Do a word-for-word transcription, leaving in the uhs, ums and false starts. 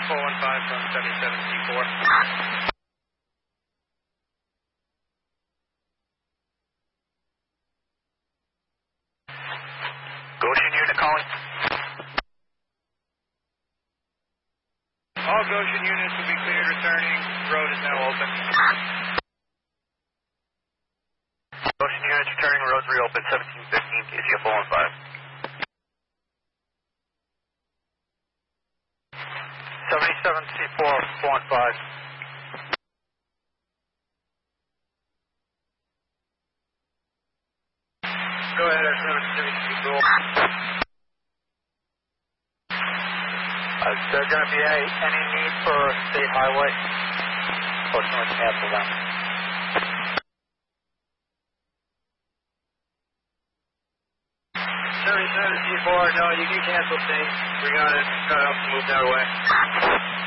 four one five from seventy-seven C four. Goshen unit calling. All Goshen units will be cleared returning. Road is now open. Goshen units returning, roads reopened, seventeen fifteen, K C F four one five. seventy-seven C four, four one five. Go ahead, S seven C four. Uh, is there going to be any, any need for state highway? Or can we cancel them? seventy-seven C four, no, you can cancel state. We got it. Got it up to move that way.